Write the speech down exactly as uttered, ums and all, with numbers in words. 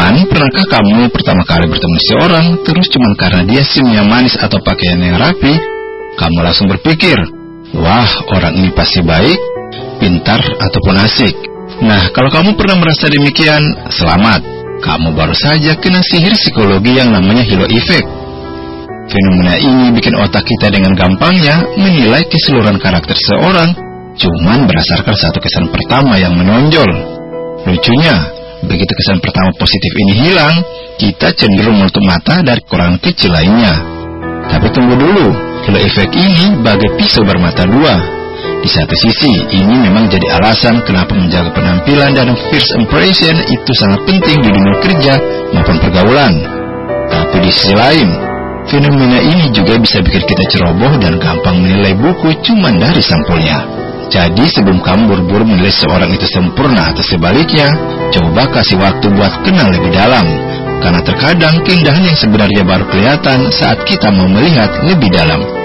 Teman, pernahkah kamu pertama kali bertemu seorang, terus cuman karena dia senyum manis atau pakaian yang rapi, kamu langsung berpikir, wah, orang ini pasti baik, pintar, ataupun asik. Nah, kalau kamu pernah merasa demikian, selamat. Kamu baru saja kena sihir psikologi yang namanya halo effect. Fenomena ini bikin otak kita dengan gampangnya menilai keseluruhan karakter seorang cuman berdasarkan satu kesan pertama yang menonjol. Lucunya, begitu kesan pertama positif ini hilang, kita cenderung menutup mata dari kekurangan kecil lainnya. Tapi tunggu dulu, halo effect ini bagai pisau bermata dua. Di satu sisi, ini memang jadi alasan kenapa menjaga penampilan dan first impression itu sangat penting di dunia kerja maupun pergaulan. Tapi di sisi lain, fenomena ini juga bisa bikin kita ceroboh dan gampang menilai buku cuma dari sampulnya. Jadi sebelum kamu buru-buru menilai seorang itu sempurna atau sebaliknya, coba kasih waktu buat kenal lebih dalam. Karena terkadang keindahan yang sebenarnya baru kelihatan saat kita mau melihat lebih dalam.